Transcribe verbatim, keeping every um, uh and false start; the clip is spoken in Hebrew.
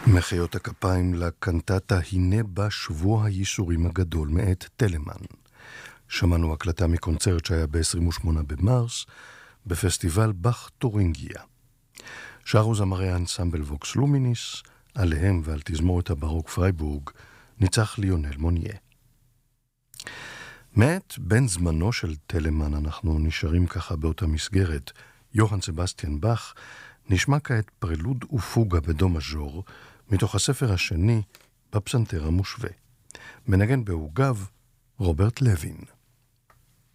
מחיאות הכפיים לקנטטה הנה בה שבוע הייסורים הגדול מאת טלמן. שמענו הקלטה מקונצרט שהיה ב-עשרים ושמונה במרס בפסטיבל באך תורינגיה. שרו זמרי האנסמבל ווקס לומיניס, עליהם ועל תזמורת הברוק פרייבורג ניצח ליונל מוניה. מאת בן זמנו של טלמן אנחנו נשארים ככה באותה מסגרת. יוהאן סבסטיאן באך נשמע כעת פרלוד ופוגה בדו מז'ור מתוך הספר השני בפסנתר המושווה. מנגן בעוגב רוברט לוין.